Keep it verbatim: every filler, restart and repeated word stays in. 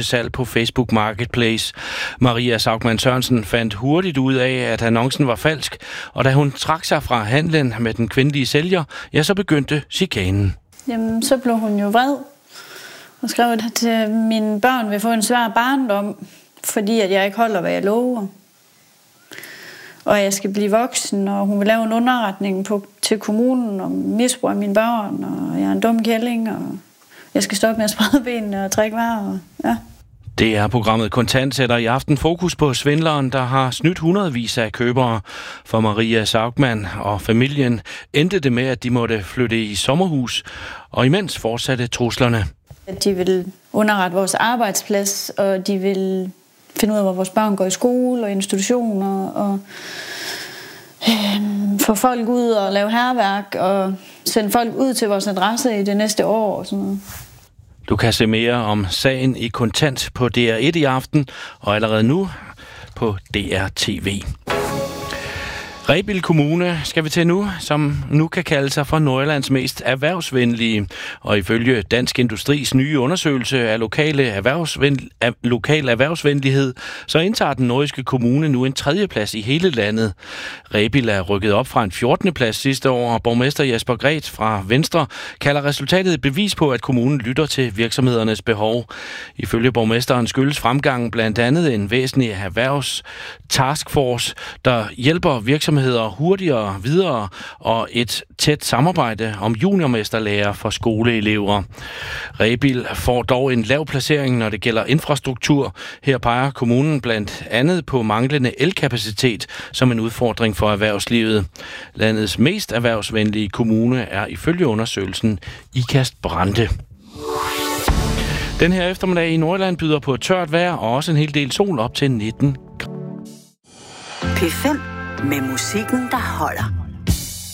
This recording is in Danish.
til salg på Facebook Marketplace. Maria Saugmann Sørensen fandt hurtigt ud af, at annoncen var falsk, og da hun trak sig fra handlen med den kvindelige sælger, ja, så begyndte chikanen. Jamen, så blev hun jo vred og skrev, at mine børn vil få en svær barndom, fordi at jeg ikke holder, hvad jeg lover. Og jeg skal blive voksen, og hun vil lave en underretning på, til kommunen om misbrug af mine børn, og jeg er en dum kælling, og jeg skal stoppe med at sprede benene og trække varer. Og, ja. Det er programmet Kontant sætter i aften fokus på svindleren, der har snydt hundredvis af købere. For Maria Saugmann og familien endte det med, at de måtte flytte i sommerhus, og imens fortsatte truslerne. De vil underrette vores arbejdsplads, og de vil finde ud af, hvor vores børn går i skole og institutioner, og øh, få folk ud og lave hærværk, og sende folk ud til vores adresse i det næste år og sådan noget. Du kan se mere om sagen i Kontant på D R et i aften, og allerede nu på D R T V. Rebild Kommune skal vi til nu, som nu kan kalde sig for Nordjyllands mest erhvervsvenlige. Og ifølge Dansk Industris nye undersøgelse af lokale erhvervsven... af lokal erhvervsvenlighed, så indtager den nordjyske kommune nu en tredjeplads i hele landet. Rebild er rykket op fra en fjortende plads sidste år, og borgmester Jesper Greth fra Venstre kalder resultatet et bevis på, at kommunen lytter til virksomhedernes behov. Ifølge borgmesteren skyldes fremgangen blandt andet en væsentlig erhvervstaskforce, der hjælper virksomheder hurtigere videre og et tæt samarbejde om juniormesterlærer for skoleelever. Rebild får dog en lav placering, når det gælder infrastruktur. Her peger kommunen blandt andet på manglende elkapacitet som en udfordring for erhvervslivet. Landets mest erhvervsvenlige kommune er ifølge undersøgelsen Ikast Brande. Den her eftermiddag i Nordjylland byder på et tørt vejr og også en hel del sol op til nitten. P fem med musikken, der holder.